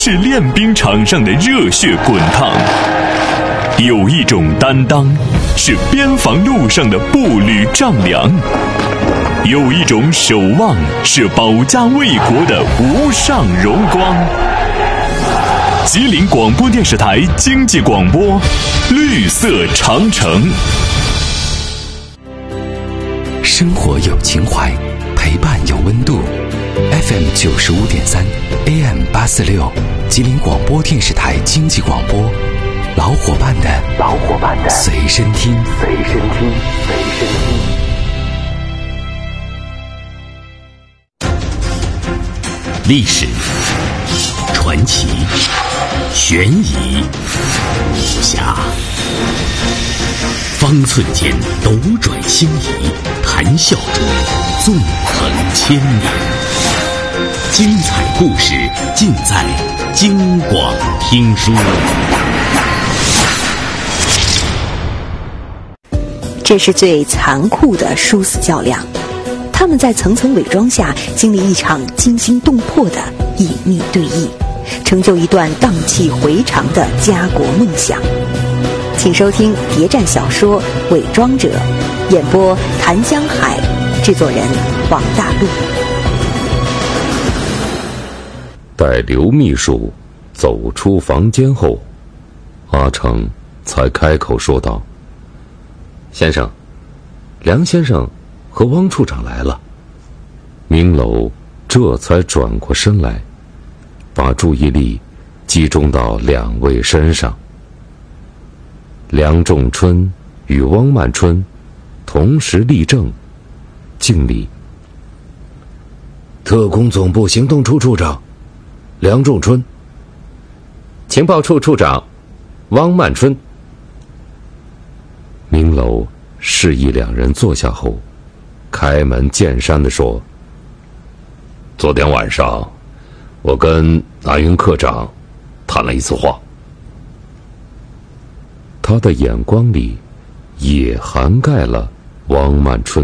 是练兵场上的热血滚烫，有一种担当是边防路上的步履丈量，有一种守望是保家卫国的无上荣光。吉林广播电视台经济广播，绿色长城。 生活有情怀，陪伴有温度。FM 95.3 AM 846，吉林广播电视台经济广播，老伙伴的随身听。历史、传奇、悬疑、武侠，方寸间斗转星移，谈笑中纵横千里。精彩故事尽在京广听书。 这是最残酷的殊死较量，他们在层层伪装下经历一场惊心动魄的隐秘对弈，成就一段荡气回肠的家国梦想。请收听谍战小说《伪装者》，演播谭江海，制作人王大陆。 待刘秘书走出房间后，阿成才开口说道：“先生，梁先生和汪处长来了。”明楼这才转过身来，把注意力集中到两位身上。梁仲春与汪曼春同时立正，敬礼。 特工总部行动处处长梁仲春， 情报处处长汪曼春。明楼示意两人坐下后，开门见山地说：“昨天晚上，我跟南云科长谈了一次话。”他的眼光里也涵盖了汪曼春。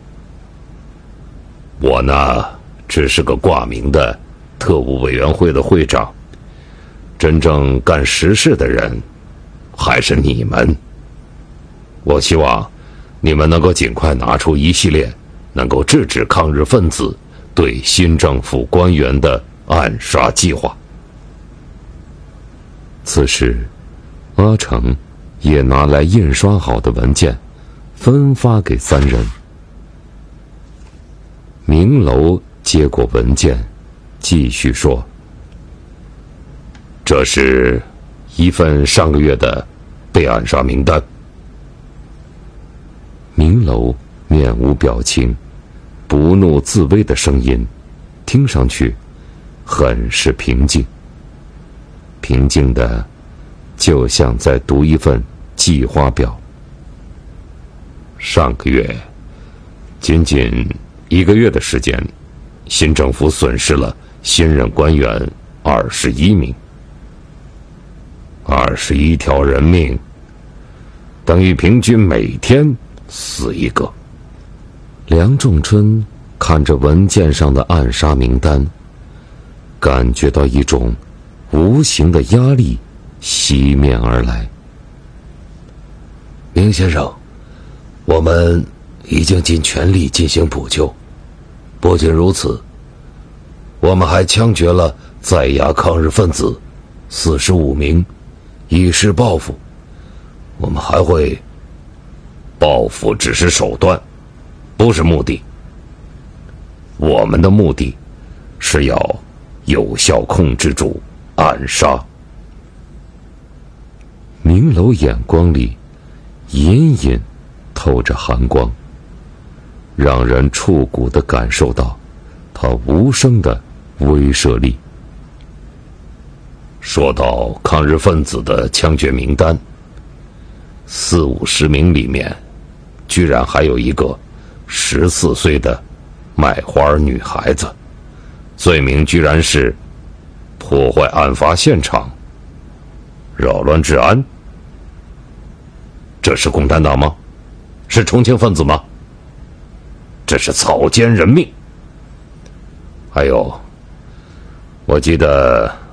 我呢，只是个挂名的特务委员会的会长，真正干实事的人还是你们。我希望你们能够尽快拿出一系列能够制止抗日分子对新政府官员的暗杀计划。此时，阿成也拿来印刷好的文件，分发给三人。明楼接过文件，继续说：“这是一份上个月的被暗杀名单。”明楼面无表情，不怒自威的声音听上去很是平静，平静的就像在读一份计划表。上个月，仅仅1个月的时间，新政府损失了新任官员21名，21条人命，等于平均每天死一个。梁仲春看着文件上的暗杀名单，感觉到一种无形的压力袭面而来。 明先生，我们已经尽全力进行补救，不仅如此，我们还枪决了在押抗日分子45名，以示报复。我们还会…… 报复只是手段，不是目的。我们的目的是要有效控制住暗杀。 明楼眼光里隐隐透着寒光，让人触骨地感受到他无声的威慑力。 说到抗日分子的枪决名单，40-50名里面居然还有一个14岁的卖花女孩子，罪名居然是破坏案发现场、扰乱治安。这是共产党吗？是重庆分子吗？这是草菅人命。还有，我记得